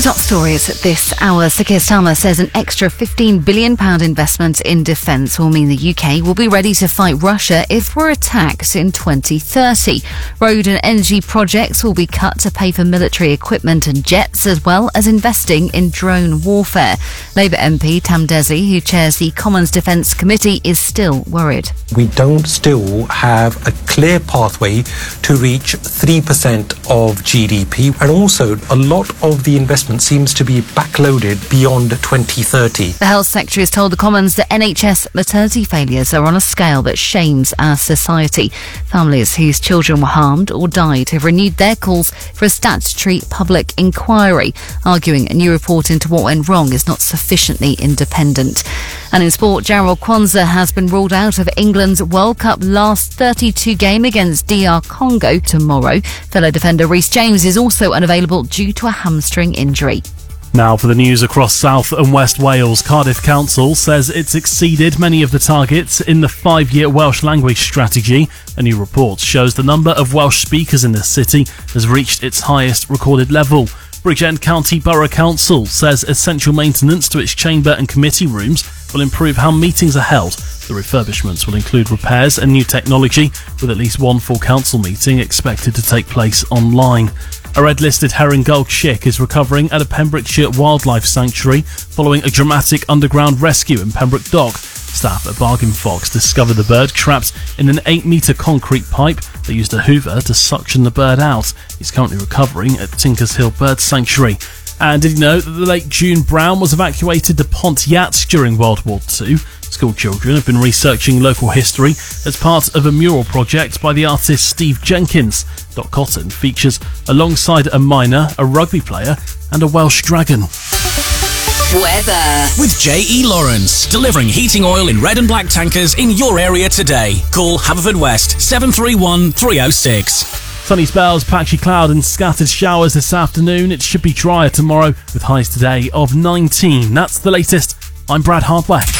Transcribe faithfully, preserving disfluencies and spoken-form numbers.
Top stories at this hour. Sir Keir Starmer says an extra fifteen billion pounds investment in defence will mean the U K will be ready to fight Russia if we're attacked in twenty thirty. Road and energy projects will be cut to pay for military equipment and jets, as well as investing in drone warfare. Labour M P Tam Desi, who chairs the Commons Defence Committee, is still worried. We don't still have a clear pathway to reach three percent of G D P, and also a lot of the investment seems to be backloaded beyond twenty thirty. The Health Secretary has told the Commons that N H S maternity failures are on a scale that shames our society. Families whose children were harmed or died have renewed their calls for a statutory public inquiry, arguing a new report into what went wrong is not sufficiently independent. And in sport, Jarrell Kwanzaa has been ruled out of England's World Cup last thirty-two game against D R Congo tomorrow. Fellow defender Reece James is also unavailable due to a hamstring injury. Now for the news across South and West Wales. Cardiff Council says it's exceeded many of the targets in the five-year Welsh language strategy. A new report shows the number of Welsh speakers in the city has reached its highest recorded level. Bridgend County Borough Council says essential maintenance to its chamber and committee rooms will improve how meetings are held. The refurbishments will include repairs and new technology, with at least one full council meeting expected to take place online. A red-listed herring gull chick is recovering at a Pembrokeshire wildlife sanctuary following a dramatic underground rescue in Pembroke Dock. Staff at Bargain Fox discovered the bird trapped in an eight-metre concrete pipe. They used a hoover to suction the bird out. He's currently recovering at Tinkers Hill Bird Sanctuary. And did you know that the late June Brown was evacuated to Ponthiat during World War Two? School children have been researching local history as part of a mural project by the artist Steve Jenkins. Dot Cotton features alongside a miner, a rugby player and a Welsh dragon. Weather. With J E Lawrence, delivering heating oil in red and black tankers in your area today. Call Haverfordwest seven three one, three oh six. Sunny spells, patchy cloud and scattered showers this afternoon. It should be drier tomorrow with highs today of nineteen. That's the latest. I'm Brad Hardware.